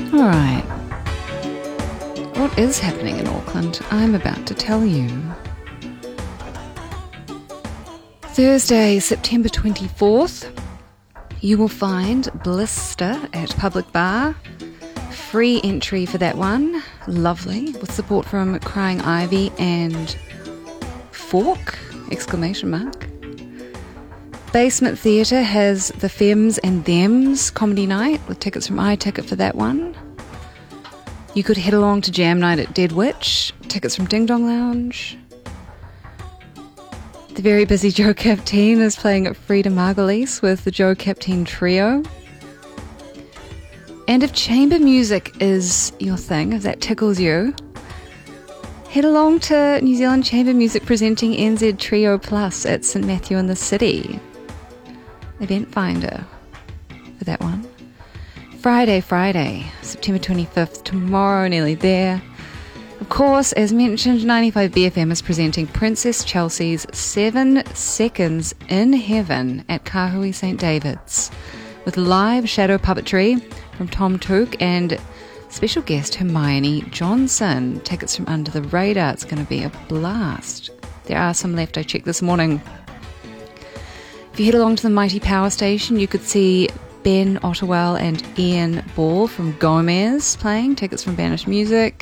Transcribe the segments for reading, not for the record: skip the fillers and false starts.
Alright. What is happening in Auckland? I'm about to tell you. Thursday, September 24th, you will find Blister at Public Bar. Free entry for that one. Lovely. With support from Crying Ivy and Fork! Exclamation mark. Basement Theatre has the Fems and Thems comedy night with tickets from iTicket for that one. You could head along to Jam Night at Dead Witch, tickets from Ding Dong Lounge. The very busy Joe Capteen is playing at Frida Margulies with the Joe Capteen Trio. And if chamber music is your thing, if that tickles you, head along to New Zealand Chamber Music presenting NZ Trio Plus at St Matthew in the City. Event finder for that one. Friday, September 25th, tomorrow, nearly there. Of course, as mentioned, 95BFM is presenting Princess Chelsea's 7 Seconds in Heaven at Kahui St David's with live shadow puppetry from Tom Took and special guest Hermione Johnson. Tickets from Under the Radar. It's going to be a blast. There are some left, I checked this morning. If you head along to the Mighty Power Station, you could see Ben Ottewell and Ian Ball from Gomez playing. Tickets from Banished Music.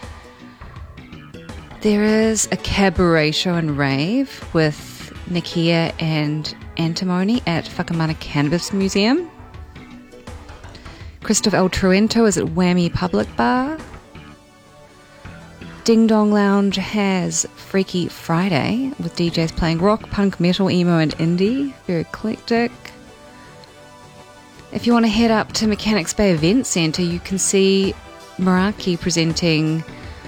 There is a cabaret show and rave with Nikia and Antimony at Whakamana Cannabis Museum. Christoph El Truento is at Whammy Public Bar. Ding Dong Lounge has Freaky Friday with DJs playing rock, punk, metal, emo and indie. Very eclectic. If you want to head up to Mechanics Bay Event Centre, you can see Meraki presenting,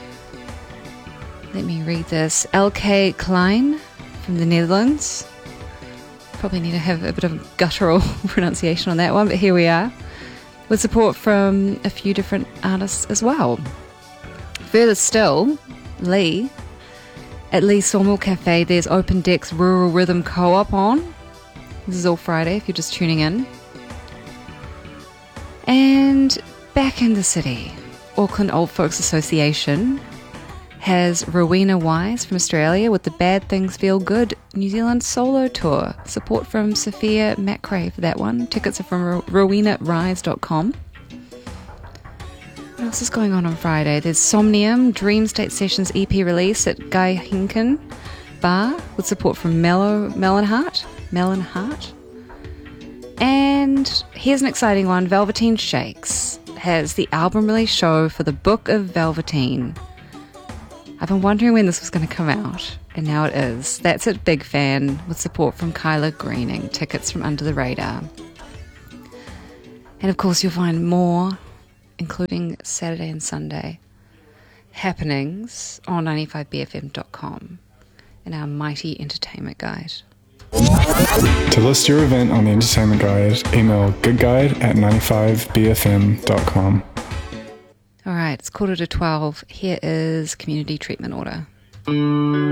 let me read this, LK Klein from the Netherlands. Probably need to have a bit of guttural pronunciation on that one, but here we are. With support from a few different artists as well. Further still, at Lee Sawmill Cafe, there's Open Deck's Rural Rhythm Co-op on. This is all Friday if you're just tuning in. And back in the city, Auckland Old Folks Association has Rowena Wise from Australia with the Bad Things Feel Good New Zealand solo tour. Support from Sophia Macrae for that one. Tickets are from rowenarise.com. What else is going on Friday? There's Somnium, Dream State Sessions EP release at Guy Hinken Bar with support from Melon Heart. And here's an exciting one. Velveteen Shakes has the album release show for the Book of Velveteen. I've been wondering when this was going to come out, and now it is. That's at Big Fan with support from Kyla Greening. Tickets from Under the Radar. And of course you'll find more, including Saturday and Sunday, happenings on 95bfm.com in our mighty entertainment guide. To list your event on the entertainment guide, email goodguide@95bfm.com. All right, it's 11:45. Here is Community Treatment Order.